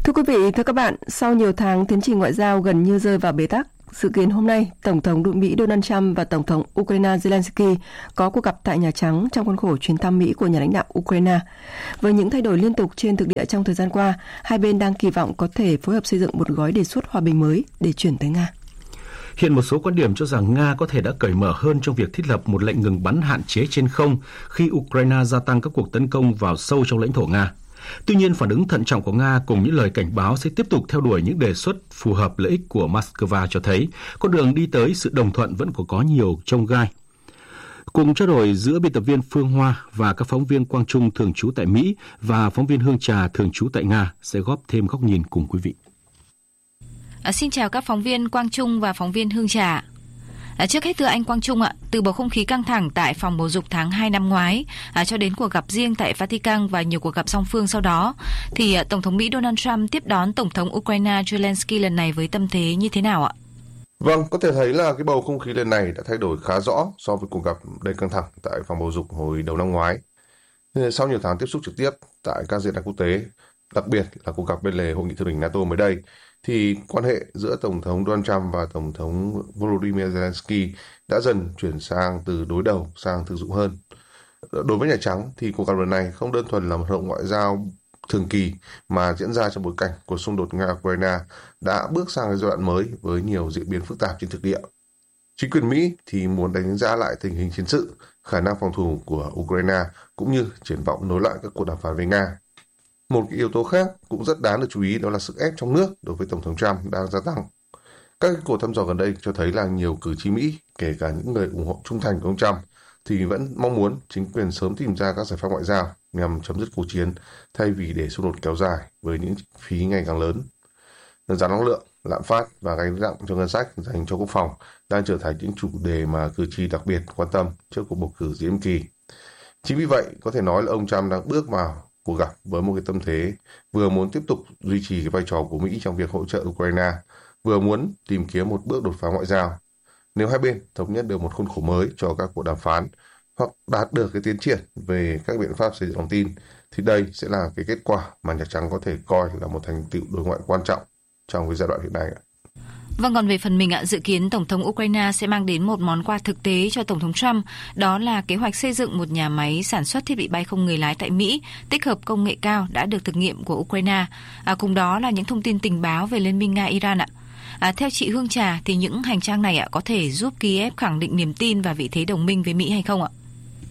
Thưa quý vị, thưa các bạn, sau nhiều tháng tiến trình ngoại giao gần như rơi vào bế tắc, dự kiến hôm nay, Tổng thống Mỹ Donald Trump và Tổng thống Ukraine Zelensky có cuộc gặp tại Nhà Trắng trong khuôn khổ chuyến thăm Mỹ của nhà lãnh đạo Ukraine. Với những thay đổi liên tục trên thực địa trong thời gian qua, hai bên đang kỳ vọng có thể phối hợp xây dựng một gói đề xuất hòa bình mới để chuyển tới Nga. Hiện một số quan điểm cho rằng Nga có thể đã cởi mở hơn trong việc thiết lập một lệnh ngừng bắn hạn chế trên không khi Ukraine gia tăng các cuộc tấn công vào sâu trong lãnh thổ Nga. Tuy nhiên, phản ứng thận trọng của Nga cùng những lời cảnh báo sẽ tiếp tục theo đuổi những đề xuất phù hợp lợi ích của Moscow cho thấy con đường đi tới sự đồng thuận vẫn còn có nhiều chông gai. Cùng trao đổi giữa biên tập viên Phương Hoa và các phóng viên Quang Trung thường trú tại Mỹ và phóng viên Hương Trà thường trú tại Nga sẽ góp thêm góc nhìn cùng quý vị. Xin chào các phóng viên Quang Trung và phóng viên Hương Trà. Trước hết thưa anh Quang Trung ạ, từ bầu không khí căng thẳng tại phòng bầu dục tháng 2 năm ngoái cho đến cuộc gặp riêng tại Vatican và nhiều cuộc gặp song phương sau đó, thì Tổng thống Mỹ Donald Trump tiếp đón Tổng thống Ukraine Zelensky lần này với tâm thế như thế nào ạ? Vâng, có thể thấy là cái bầu không khí lần này đã thay đổi khá rõ so với cuộc gặp đầy căng thẳng tại phòng bầu dục hồi đầu năm ngoái. Sau nhiều tháng tiếp xúc trực tiếp tại các diễn đàn quốc tế, đặc biệt là cuộc gặp bên lề hội nghị thượng đỉnh NATO mới đây, thì quan hệ giữa Tổng thống Donald Trump và Tổng thống Volodymyr Zelensky đã dần chuyển sang từ đối đầu sang thực dụng hơn. Đối với Nhà Trắng thì cuộc gặp lần này không đơn thuần là một hoạt động ngoại giao thường kỳ mà diễn ra trong bối cảnh cuộc xung đột Nga-Ukraine đã bước sang giai đoạn mới với nhiều diễn biến phức tạp trên thực địa. Chính quyền Mỹ thì muốn đánh giá lại tình hình chiến sự, khả năng phòng thủ của Ukraine cũng như triển vọng nối lại các cuộc đàm phán với Nga. Một cái yếu tố khác cũng rất đáng được chú ý đó là sức ép trong nước đối với Tổng thống Trump đang gia tăng. Các cuộc thăm dò gần đây cho thấy là nhiều cử tri Mỹ, kể cả những người ủng hộ trung thành của ông Trump, thì vẫn mong muốn chính quyền sớm tìm ra các giải pháp ngoại giao nhằm chấm dứt cuộc chiến thay vì để xung đột kéo dài với những phí ngày càng lớn. Giá năng lượng, lạm phát và gánh nặng cho ngân sách dành cho quốc phòng đang trở thành những chủ đề mà cử tri đặc biệt quan tâm trước cuộc bầu cử giữa nhiệm kỳ. Chính vì vậy, có thể nói là ông Trump đang bước vào cuộc gặp với một cái tâm thế vừa muốn tiếp tục duy trì cái vai trò của Mỹ trong việc hỗ trợ Ukraine, vừa muốn tìm kiếm một bước đột phá ngoại giao. Nếu hai bên thống nhất được một khuôn khổ mới cho các cuộc đàm phán hoặc đạt được cái tiến triển về các biện pháp xây dựng lòng tin, thì đây sẽ là cái kết quả mà Nhà Trắng có thể coi là một thành tựu đối ngoại quan trọng trong cái giai đoạn hiện nay. Vâng, còn về phần mình dự kiến Tổng thống Ukraine sẽ mang đến một món quà thực tế cho Tổng thống Trump, đó là kế hoạch xây dựng một nhà máy sản xuất thiết bị bay không người lái tại Mỹ, tích hợp công nghệ cao đã được thực nghiệm của Ukraine. Cùng đó là những thông tin tình báo về Liên minh Nga-Iran ạ. Theo chị Hương Trà thì những hành trang này có thể giúp Kiev khẳng định niềm tin và vị thế đồng minh với Mỹ hay không ạ?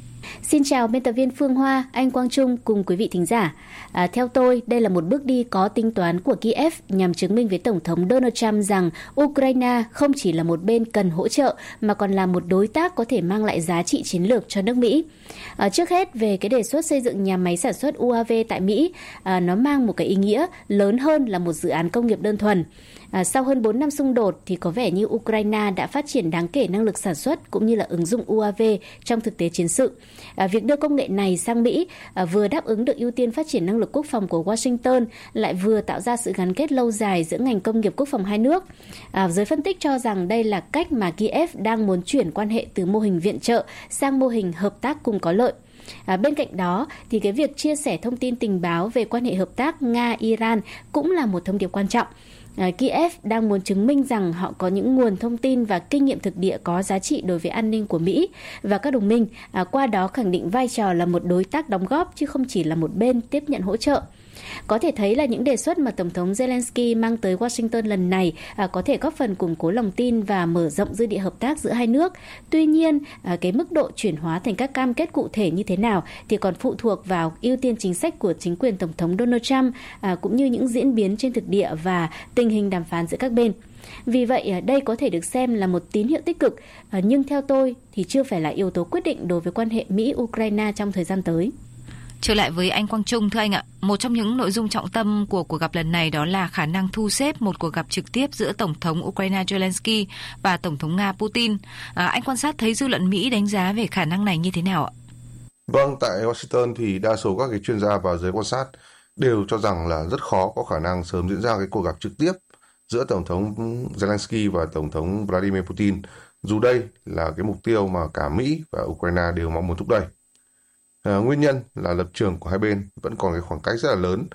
Xin chào biên tập viên Phương Hoa, anh Quang Trung cùng quý vị thính giả. Theo tôi, đây là một bước đi có tính toán của Kiev nhằm chứng minh với Tổng thống Donald Trump rằng Ukraine không chỉ là một bên cần hỗ trợ mà còn là một đối tác có thể mang lại giá trị chiến lược cho nước Mỹ. Trước hết, về cái đề xuất xây dựng nhà máy sản xuất UAV tại Mỹ, nó mang một cái ý nghĩa lớn hơn là một dự án công nghiệp đơn thuần. Sau hơn 4 năm xung đột thì có vẻ như Ukraine đã phát triển đáng kể năng lực sản xuất cũng như là ứng dụng UAV trong thực tế chiến sự. Việc đưa công nghệ này sang Mỹ vừa đáp ứng được ưu tiên phát triển năng lực quốc phòng của Washington, lại vừa tạo ra sự gắn kết lâu dài giữa ngành công nghiệp quốc phòng hai nước. Giới phân tích cho rằng đây là cách mà Kiev đang muốn chuyển quan hệ từ mô hình viện trợ sang mô hình hợp tác cùng có lợi. Bên cạnh đó thì cái việc chia sẻ thông tin tình báo về quan hệ hợp tác Nga-Iran cũng là một thông điệp quan trọng. Kiev đang muốn chứng minh rằng họ có những nguồn thông tin và kinh nghiệm thực địa có giá trị đối với an ninh của Mỹ và các đồng minh, qua đó khẳng định vai trò là một đối tác đóng góp chứ không chỉ là một bên tiếp nhận hỗ trợ. Có thể thấy là những đề xuất mà Tổng thống Zelensky mang tới Washington lần này có thể góp phần củng cố lòng tin và mở rộng dư địa hợp tác giữa hai nước. Tuy nhiên, cái mức độ chuyển hóa thành các cam kết cụ thể như thế nào thì còn phụ thuộc vào ưu tiên chính sách của chính quyền Tổng thống Donald Trump, cũng như những diễn biến trên thực địa và tình hình đàm phán giữa các bên. Vì vậy, đây có thể được xem là một tín hiệu tích cực, nhưng theo tôi thì chưa phải là yếu tố quyết định đối với quan hệ Mỹ-Ukraine trong thời gian tới. Trở lại với anh Quang Trung, thưa anh ạ, một trong những nội dung trọng tâm của cuộc gặp lần này đó là khả năng thu xếp một cuộc gặp trực tiếp giữa Tổng thống Ukraine Zelensky và Tổng thống Nga Putin. Anh quan sát thấy dư luận Mỹ đánh giá về khả năng này như thế nào ạ? Vâng, tại Washington thì đa số các cái chuyên gia và giới quan sát đều cho rằng là rất khó có khả năng sớm diễn ra cái cuộc gặp trực tiếp giữa Tổng thống Zelensky và Tổng thống Vladimir Putin, dù đây là cái mục tiêu mà cả Mỹ và Ukraine đều mong muốn thúc đẩy. Nguyên nhân là lập trường của hai bên vẫn còn cái khoảng cách rất là lớn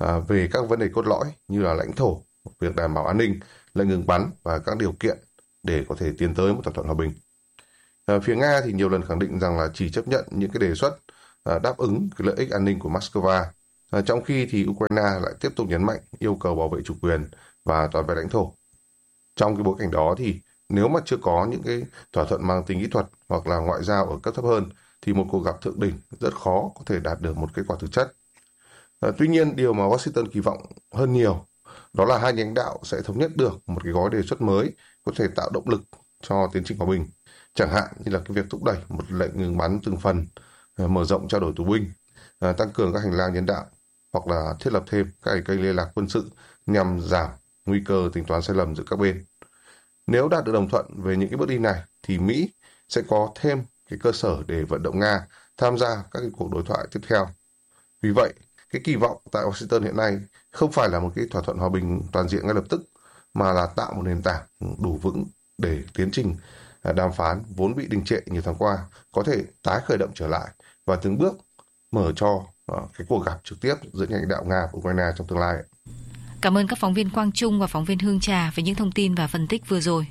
về các vấn đề cốt lõi như là lãnh thổ, việc đảm bảo an ninh, lệnh ngừng bắn và các điều kiện để có thể tiến tới một thỏa thuận hòa bình. Phía Nga thì nhiều lần khẳng định rằng là chỉ chấp nhận những cái đề xuất đáp ứng cái lợi ích an ninh của Moscow, trong khi thì Ukraine lại tiếp tục nhấn mạnh yêu cầu bảo vệ chủ quyền và toàn vẹn lãnh thổ. Trong cái bối cảnh đó thì nếu mà chưa có những cái thỏa thuận mang tính kỹ thuật hoặc là ngoại giao ở cấp thấp hơn thì một cuộc gặp thượng đỉnh rất khó có thể đạt được một kết quả thực chất. Tuy nhiên, điều mà Washington kỳ vọng hơn nhiều đó là hai nhà lãnh đạo sẽ thống nhất được một cái gói đề xuất mới có thể tạo động lực cho tiến trình hòa bình, chẳng hạn như là cái việc thúc đẩy một lệnh ngừng bắn từng phần, mở rộng trao đổi tù binh, tăng cường các hành lang nhân đạo hoặc là thiết lập thêm các kênh liên lạc quân sự nhằm giảm nguy cơ tính toán sai lầm giữa các bên. Nếu đạt được đồng thuận về những cái bước đi này thì Mỹ sẽ có thêm cái cơ sở để vận động Nga tham gia các cái cuộc đối thoại tiếp theo. Vì vậy, cái kỳ vọng tại Washington hiện nay không phải là một cái thỏa thuận hòa bình toàn diện ngay lập tức, mà là tạo một nền tảng đủ vững để tiến trình đàm phán vốn bị đình trệ nhiều tháng qua có thể tái khởi động trở lại và từng bước mở cho cái cuộc gặp trực tiếp giữa nhà lãnh đạo Nga và Ukraine trong tương lai. Cảm ơn các phóng viên Quang Trung và phóng viên Hương Trà với những thông tin và phân tích vừa rồi.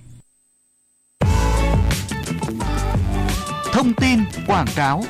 Thông tin quảng cáo.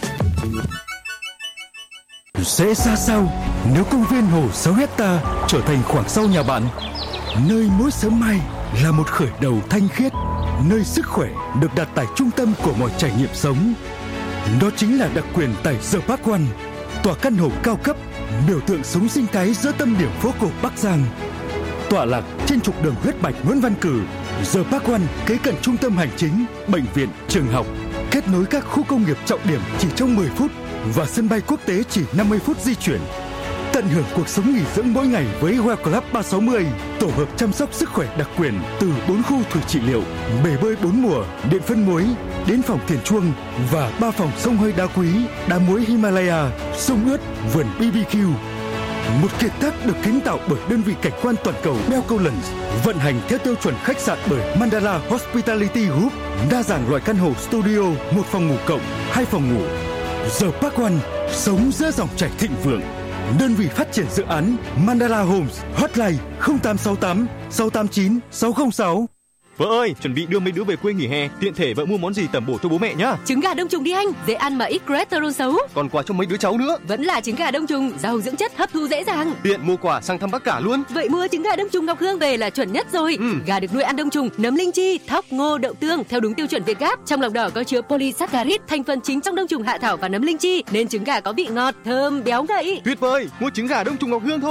Sẽ ra sao nếu công viên hồ 6 hecta trở thành khoảng sau nhà bạn, nơi mỗi sớm mai là một khởi đầu thanh khiết, nơi sức khỏe được đặt tại trung tâm của mọi trải nghiệm sống. Đó chính là đặc quyền tại The Park One, tòa căn hộ cao cấp, biểu tượng sống sinh thái giữa tâm điểm phố cổ Bắc Giang. Tọa lạc trên trục đường huyết mạch Nguyễn Văn Cử, The Park One kế cận trung tâm hành chính, bệnh viện, trường học, kết nối các khu công nghiệp trọng điểm chỉ trong 10 phút và sân bay quốc tế chỉ 50 phút di chuyển. Tận hưởng cuộc sống nghỉ dưỡng mỗi ngày với Well Club 360, tổ hợp chăm sóc sức khỏe đặc quyền từ 4 khu thủy trị liệu, bể bơi 4 mùa, điện phân muối, đến phòng thiền chuông và 3 phòng xông hơi đá quý, đá muối Himalaya, sông ướt, vườn BBQ. Một kiệt tác được kiến tạo bởi đơn vị cảnh quan toàn cầu Belcolens, vận hành theo tiêu chuẩn khách sạn bởi Mandala Hospitality Group, đa dạng loại căn hộ studio, 1 phòng ngủ cộng, 2 phòng ngủ. The Park One, sống giữa dòng chảy thịnh vượng. Đơn vị phát triển dự án Mandala Homes, hotline 0868 689 606. Vợ ơi, chuẩn bị đưa mấy đứa về quê nghỉ hè, tiện thể vợ mua món gì tẩm bổ cho bố mẹ nhá. Trứng gà đông trùng đi anh, dễ ăn mà ít cholesterol xấu. Còn quà cho mấy đứa cháu nữa. Vẫn là trứng gà đông trùng, giàu dưỡng chất, hấp thu dễ dàng. Tiện mua quà sang thăm bác cả luôn. Vậy mua trứng gà đông trùng Ngọc Hương về là chuẩn nhất rồi. Gà được nuôi ăn đông trùng, nấm linh chi, thóc, ngô, đậu tương theo đúng tiêu chuẩn Việt Gáp. Trong lòng đỏ có chứa polysaccharide, thành phần chính trong đông trùng hạ thảo và nấm linh chi, nên trứng gà có vị ngọt, thơm, béo ngậy. Tuyệt vời, mua trứng gà đông trùng Ngọc Hương thôi.